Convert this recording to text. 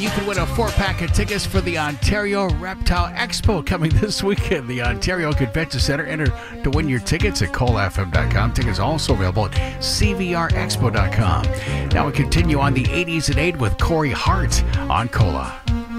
You can win a 4-pack of tickets for the Ontario Reptile Expo coming this weekend. The Ontario Convention Center. Enter to win your tickets at colafm.com. Tickets also available at cvrexpo.com. Now we continue on the 80s at 8 with Corey Hart on Cola.